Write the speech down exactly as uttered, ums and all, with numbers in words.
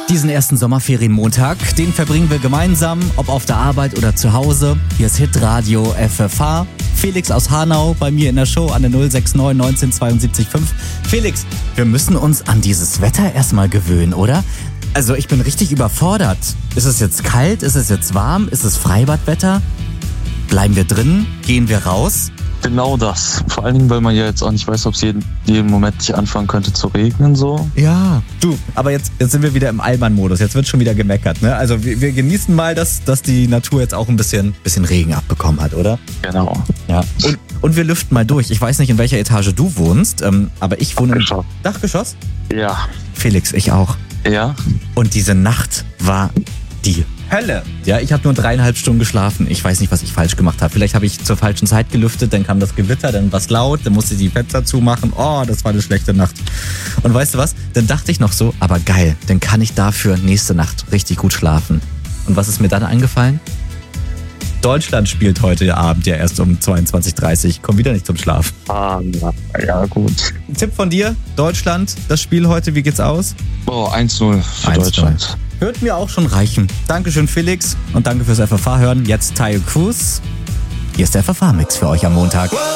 Diesen ersten Sommerferienmontag, den verbringen wir gemeinsam, ob auf der Arbeit oder zu Hause. Hier ist Hitradio F F H. Felix aus Hanau bei mir in der Show an der null sechs neun neunzehn zweiundsiebzig fünf. Felix, wir müssen uns an dieses Wetter erstmal gewöhnen, oder? Also ich bin richtig überfordert. Ist es jetzt kalt? Ist es jetzt warm? Ist es Freibadwetter? Bleiben wir drin? Gehen wir raus? Genau das. Vor allen Dingen, weil man ja jetzt auch nicht weiß, ob es jeden, jeden Moment nicht anfangen könnte zu regnen so. Ja, du, aber jetzt, jetzt sind wir wieder im Allmann-Modus. Jetzt wird schon wieder gemeckert, ne? Also wir, wir genießen mal, dass, dass die Natur jetzt auch ein bisschen, bisschen Regen abbekommen hat, oder? Genau. Ja. Und, und wir lüften mal durch. Ich weiß nicht, in welcher Etage du wohnst, ähm, aber ich wohne Dachgeschoss. im Dachgeschoss. Ja. Felix, ich auch. Ja? Und diese Nacht war die Hölle. Ja, ich habe nur dreieinhalb Stunden geschlafen. Ich weiß nicht, was ich falsch gemacht habe. Vielleicht habe ich zur falschen Zeit gelüftet, dann kam das Gewitter, dann war es laut, dann musste ich die Fenster zumachen. Oh, das war eine schlechte Nacht. Und weißt du was? Dann dachte ich noch so, aber geil, dann kann ich dafür nächste Nacht richtig gut schlafen. Und was ist mir dann eingefallen? Deutschland spielt heute Abend ja erst um zweiundzwanzig Uhr dreißig. Komm wieder nicht zum Schlaf. Ah, ja, ja gut. Ein Tipp von dir, Deutschland, das Spiel heute, wie geht's aus? Oh, eins null für eins null. Deutschland. Hört mir auch schon reichen. Dankeschön, Felix. Und danke fürs F F H-Hören. Jetzt Tayo Cruz. Hier ist der F F H-Mix für euch am Montag.